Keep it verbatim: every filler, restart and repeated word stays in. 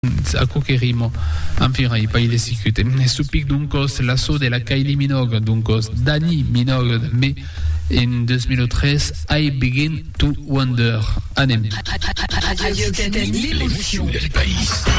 a coquerimo anfira i paesi sicute e supic duncos la so de la Kylie Minogue duncos Dani Minogue me in deux mille treize I Begin to Wonder anem Radio Catanie, l'émotion del país.